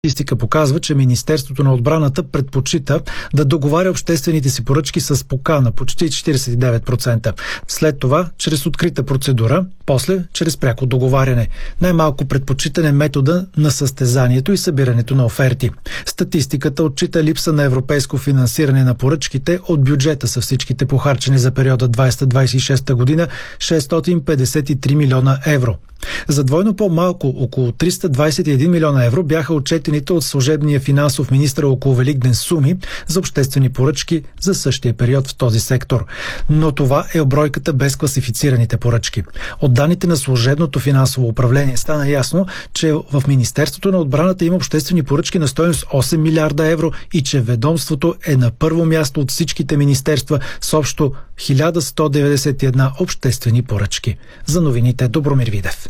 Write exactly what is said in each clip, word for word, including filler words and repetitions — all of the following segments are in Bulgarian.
Статистика показва, че Министерството на отбраната предпочита да договаря обществените си поръчки с покана, почти четиридесет и девет процента. След това, чрез открита процедура, после чрез пряко договаряне. Най-малко предпочитан е метода на състезанието и събирането на оферти. Статистиката отчита липса на европейско финансиране на поръчките. От бюджета са всичките похарчени за периода двадесета двадесет и шеста година шестстотин петдесет и три милиона евро. За двойно по-малко, около триста двадесет и един милиона евро, бяха отчетените от служебния финансов министър около Великден суми за обществени поръчки за същия период в този сектор. Но това е бройката без класифицираните поръчки. От данните на служебното финансово управление стана ясно, че в Министерството на отбраната има обществени поръчки на стойност осем милиарда евро и че ведомството е на първо място от всичките министерства с общо хиляда сто деветдесет и една обществени поръчки. За новините Добромир Видев.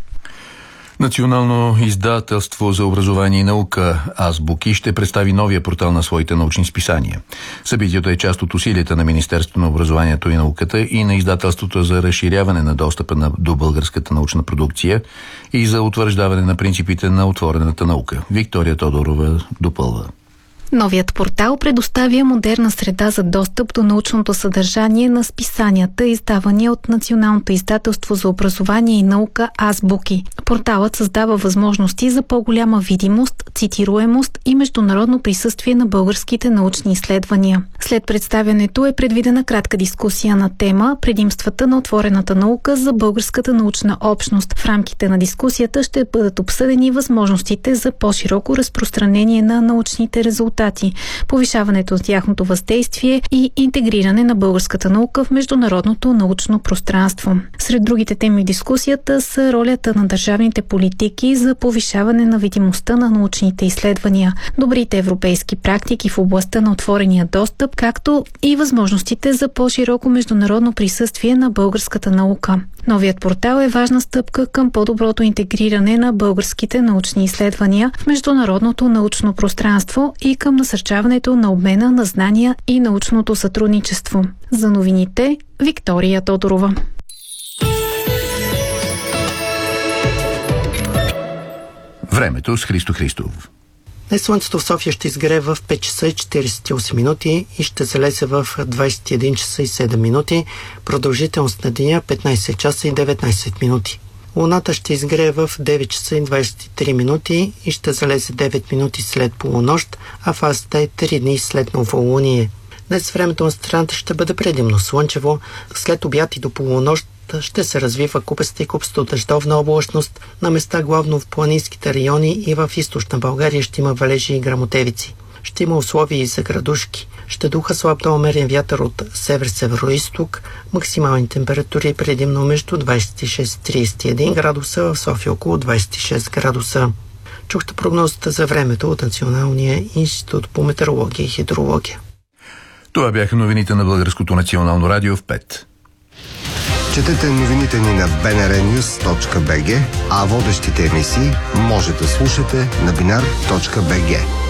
Национално издателство за образование и наука Азбуки ще представи новия портал на своите научни списания. Събитието е част от усилията на Министерството на образованието и науката и на издателството за разширяване на достъпа на, до българската научна продукция и за утвърждаване на принципите на отворената наука. Виктория Тодорова допълва. Новият портал предоставя модерна среда за достъп до научното съдържание на списанията, издавани от Националното издателство за образование и наука Азбуки. Порталът създава възможности за по-голяма видимост, цитируемост и международно присъствие на българските научни изследвания. След представянето е предвидена кратка дискусия на тема предимствата на отворената наука за българската научна общност. В рамките на дискусията ще бъдат обсъдени възможностите за по-широко разпространение на научните резултати, повишаването на тяхното въздействие и интегриране на българската наука в международното научно пространство. Сред другите теми в дискусията са ролята на държавните политики за повишаване на видимостта на научните изследвания, добрите европейски практики в областта на отворения достъп, както и възможностите за по-широко международно присъствие на българската наука. Новият портал е важна стъпка към по-доброто интегриране на българските научни изследвания в международното научно пространство и към насърчаването на обмена на знания и научното сътрудничество. За новините Виктория Тодорова. Времето с Христо Христов. Днес слънцето в София ще изгрее в пет часа и четиридесет и осем минути и ще залезе в двадесет и един часа и седем минути. Продължителност на деня петнадесет часа и деветнадесет минути. Луната ще изгрее в девет часа и двадесет и три минути и ще залезе девет минути след полунощ, а фазата е три дни след новолуние. Днес времето на страната ще бъде предимно слънчево. След обяд и до полунощ ще се развива купеста и купсто дъждовна облачност. На места главно в планинските райони и в източна България ще има валежи и гръмотевици. Ще има условия и за градушки. Ще духа слаб до умерен вятър от север-североизток. Максимални температури предимно между двадесет и шест и тридесет и един градуса, в София около двадесет и шест градуса. Чухте прогнозата за времето от Националния институт по метеорология и хидрология. Това бяха новините на Българското национално радио в пет. Четете новините ни на би ен ар нюз точка би джи, а водещите емисии може да слушате на бинар точка би джи.